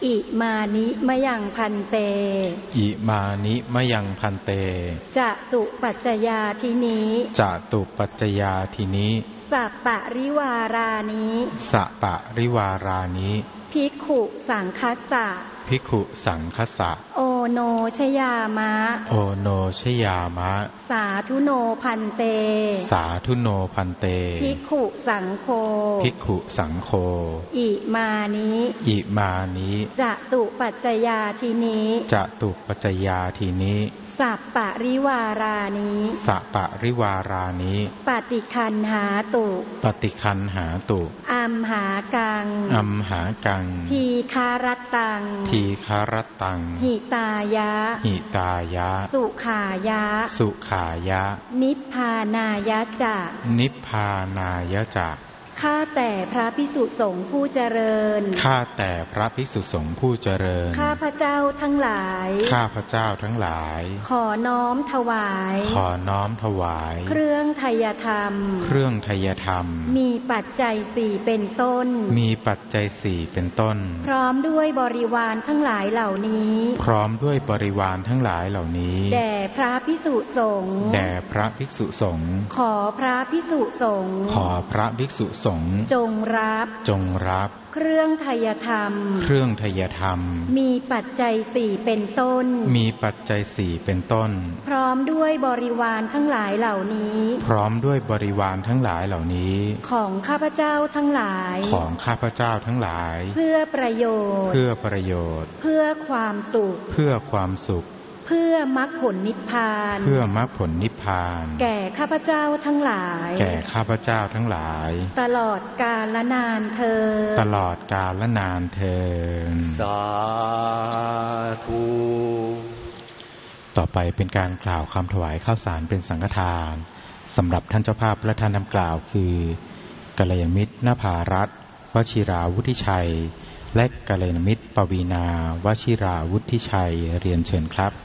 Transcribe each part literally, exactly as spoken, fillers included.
อิมานิมะยังพันเตอิมานิมะยังพันเตจตุปัจจยาทินิจตุปัจจยาทินิสัปปะริวารานิสัปปะริวารานิภิกขุสังคัสสะภิกขุสังคัสสะโอโนชยามะโอโนชยามะสาธุโนพันเตสาธุโนพันเตภิกขุสังโฆภิกขุสังโฆอิมานิอิมานิจตุปัจจยาทินิจตุปัจจยาทินิสัปปะริวารานิสัปปะริวารานิปฏิคันหาตุปฏิคันหาตุอัมหากังอัมหากังทีคารตังทีคารตังหิตายะหิตายะสุขายะสุขายะนิพพานายะจะนิพพานายะจะข้าแต่พระภิกษุสงฆ์ผู้เจริญข้าแต่พระภิกษุสงฆ์ผู้เจริญข้าพระเจ้าทั้งหลายข้าพระเจ้าทั้งหลายขอน้อมถวายขอน้อมถวายเครื่องไทยธรรมเครื่องไทยธรรมมีปัจจัยสี่เป็นต้นมีปัจจัยสี่เป็นต้นพร้อมด้วยบริวารทั้งหลายเหล่านี้พร้อมด้วยบริวารทั้งหลายเหล่านี้แด่พระภิกษุสงฆ์แด่พระภิกษุสงฆ์ขอพระภิกษุสงฆ์ขอพระภิกษุสงฆ์จงรับจงรับเครื่องไทยธรรมเครื่องไทยธรรมมีปัจจัยสี่เป็นต้นมีปัจจัยสี่เป็นต้นพร้อมด้วยบริวารทั้งหลายเหล่านี้พร้อมด้วยบริวารทั้งหลายเหล่านี้ของข้าพเจ้าทั้งหลายของข้าพเจ้าทั้งหลายเพื่อประโยชน์เพื่อประโยชน์เพื่อความสุขเพื่อความสุขเพื่อมรรคผลนิพพานเพื่อมรรคผลนิพพานแก่ข้าพเจ้าทั้งหลายแก่ข้าพเจ้าทั้งหลายตลอดกาลนานเทอญตลอดกาลนานเทอญสาธุต่อไปเป็นการกล่าวคำถวายข้าวสารเป็นสังฆทานสำหรับท่านเจ้าภาพและท่านนำกล่าวคือกัลยาณมิตรณภารัตน์วชิราวุฒิชัยและกัลยาณมิตรปวีณาวชิราวุฒิชัยเรียนเชิญครับ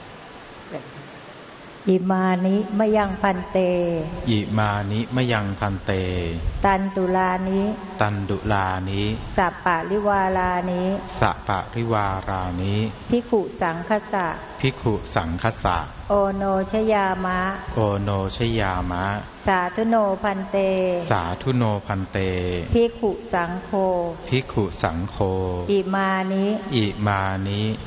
อิมานิมะยังพันเตอิมานิมะยังพันเตตันตุลานิตันดุลานิสัปปะริวารานิสัปปะริวารานิภิกขุสังคัสสะภิกขุสังคัสสะโอโนชยามะโอโนชยามะสาธุโนพันเตสาธุโนพันเตภิกขุสังโฆภิกขุสังโฆอิมานิอิมานิ